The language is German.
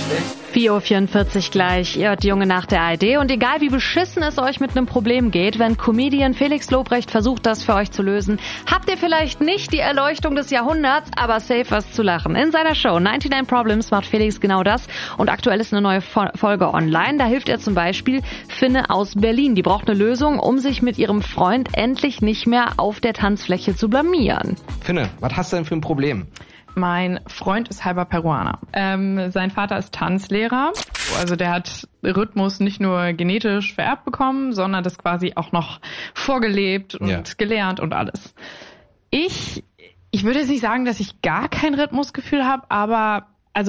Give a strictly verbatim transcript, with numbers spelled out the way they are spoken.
vier Uhr vierundvierzig gleich, ihr hört die Junge nach der A R D und egal wie beschissen es euch mit einem Problem geht, wenn Comedian Felix Lobrecht versucht, das für euch zu lösen, habt ihr vielleicht nicht die Erleuchtung des Jahrhunderts, aber safe was zu lachen. In seiner Show neunundneunzig Problems macht Felix genau das und aktuell ist eine neue Folge online. Da hilft er zum Beispiel Finne aus Berlin. Die braucht eine Lösung, um sich mit ihrem Freund endlich nicht mehr auf der Tanzfläche zu blamieren. Finne, was hast du denn für ein Problem? Mein Freund ist halber Peruaner. Ähm, sein Vater ist Tanzlehrer. Also der hat Rhythmus nicht nur genetisch vererbt bekommen, sondern das quasi auch noch vorgelebt und ja. gelernt und alles. Ich, ich würde jetzt nicht sagen, dass ich gar kein Rhythmusgefühl habe, aber